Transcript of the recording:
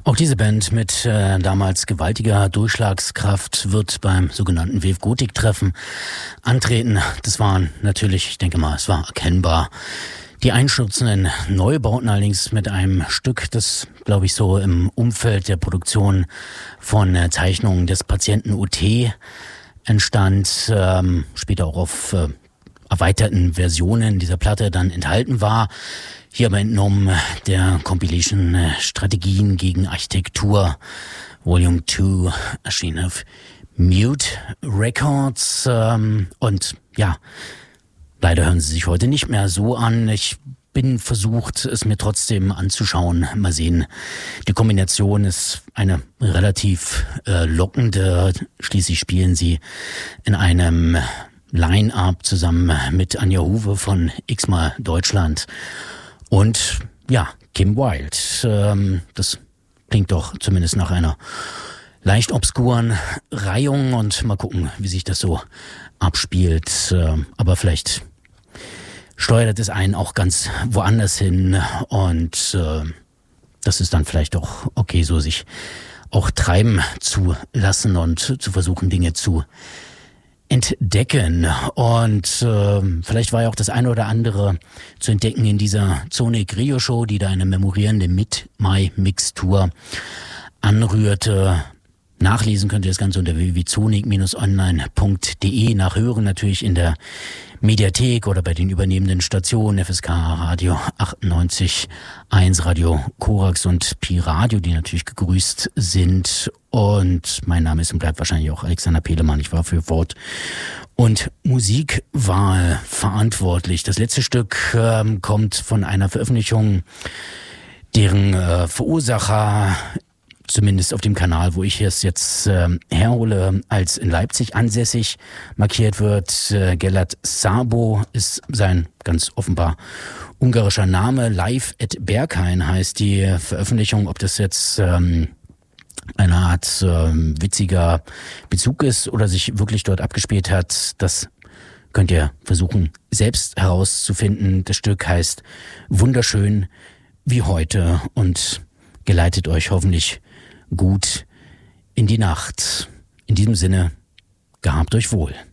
Auch diese Band mit damals gewaltiger Durchschlagskraft wird beim sogenannten Wave Gothic Treffen antreten. Das waren natürlich, ich denke mal, es war erkennbar, die einstürzenden Neubauten, allerdings mit einem Stück, das, glaube ich, so im Umfeld der Produktion von Zeichnungen des Patienten UT entstand, später auch auf erweiterten Versionen dieser Platte dann enthalten war. Hier aber entnommen der Compilation Strategien gegen Architektur Volume 2 erschien auf Mute Records und ja, leider hören sie sich heute nicht mehr so an. Ich bin versucht, es mir trotzdem anzuschauen. Mal sehen. Die Kombination ist eine relativ lockende. Schließlich spielen sie in einem Line-Up zusammen mit Anja Huwe von X-Mal Deutschland. Und ja, Kim Wilde. Das klingt doch zumindest nach einer leicht obskuren Reihung und mal gucken, wie sich das so abspielt. Aber vielleicht steuert es einen auch ganz woanders hin und das ist dann vielleicht auch okay, so sich auch treiben zu lassen und zu versuchen, Dinge zu entdecken. Und vielleicht war ja auch das eine oder andere zu entdecken in dieser Sonic Rio Show, die da eine memorierende Mid-Mai-Mixtur anrührte. Nachlesen könnt ihr das Ganze unter www.sonic-online.de, nachhören natürlich in der Mediathek oder bei den übernehmenden Stationen FSK Radio 98.1, Radio Korax und Pi Radio, die natürlich gegrüßt sind. Und mein Name ist und bleibt wahrscheinlich auch Alexander Pelemann. Ich war für Wort- und Musikwahl verantwortlich. Das letzte Stück kommt von einer Veröffentlichung, deren Verursacher zumindest auf dem Kanal, wo ich es jetzt herhole, als in Leipzig ansässig markiert wird. Gellert Szabo ist sein ganz offenbar ungarischer Name. Live at Berghain heißt die Veröffentlichung. Ob das jetzt eine Art witziger Bezug ist oder sich wirklich dort abgespielt hat, das könnt ihr versuchen selbst herauszufinden. Das Stück heißt Wunderschön wie heute und geleitet euch hoffentlich gut in die Nacht. In diesem Sinne, gehabt euch wohl.